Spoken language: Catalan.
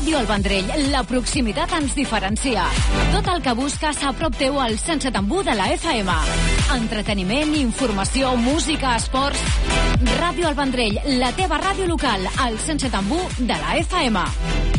Ràdio El Vendrell, la proximitat ens diferencia. Tot el que busques a prop teu al 107.1 de la FM. Entreteniment, informació, música, esports... Ràdio El Vendrell, la teva ràdio local, al 107.1 de la FM.